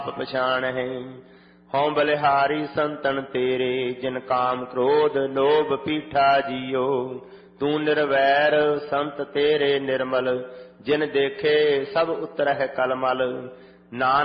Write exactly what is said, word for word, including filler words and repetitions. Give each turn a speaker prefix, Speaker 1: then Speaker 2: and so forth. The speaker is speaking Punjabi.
Speaker 1: ਪਛਾਣ ਹੈ। ਹਉ ਬਲਿਹਾਰੀ ਸੰਤਨ ਤੇਰੇ ਜਿਨ ਕਾਮ ਕ੍ਰੋਧ ਲੋਭ ਪੀਠਾ ਜੀਓ। ਤੂੰ ਨਿਰਵੈਰ ਸੰਤ ਤੇਰੇ ਨਿਰਮਲ ਜਿਨ ਦੇਖੇ ਸਭ ਉਤਰਹਿ ਕਲਮਲ। ਨਾਨਕ